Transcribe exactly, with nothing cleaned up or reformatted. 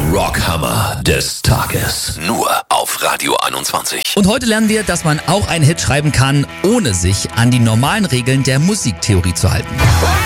Rockhammer des Tages. Nur auf Radio einundzwanzig. Und heute lernen wir, dass man auch einen Hit schreiben kann, ohne sich an die normalen Regeln der Musiktheorie zu halten.